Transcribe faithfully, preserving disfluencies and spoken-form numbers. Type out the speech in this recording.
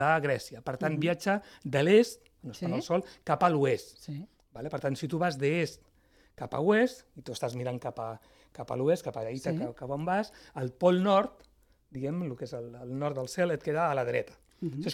de Grècia. Per tant, viatja de l'est, on està el sol, cap a l'oest. Per tant, si tu vas d'est cap a oest, i tu estàs mirant cap a l'oest, cap a Ítaca, cap on vas, el pol nord, diguem, el que és el nord del cel, et queda a la dreta.